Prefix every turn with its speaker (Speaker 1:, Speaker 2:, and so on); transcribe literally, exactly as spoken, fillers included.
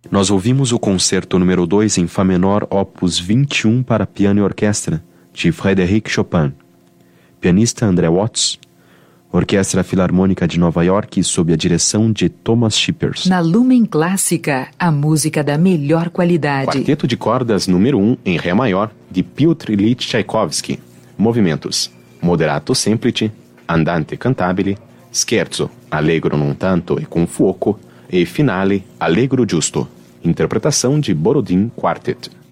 Speaker 1: Nós ouvimos o concerto número dois em Fá menor, opus vinte e um para piano e orquestra, de Frédéric Chopin. Pianista André Watts. Orquestra Filarmônica de Nova York, sob a direção de Thomas Shippers.
Speaker 2: Na Lumen Clássica, a música da melhor qualidade.
Speaker 3: Quarteto de cordas número um em Ré maior, de Piotr Ilyich Tchaikovsky. Movimentos: Moderato semplice, Andante cantabile, Scherzo, Allegro non tanto e con fuoco, e Finale, Allegro giusto. Interpretação de Borodin Quartet.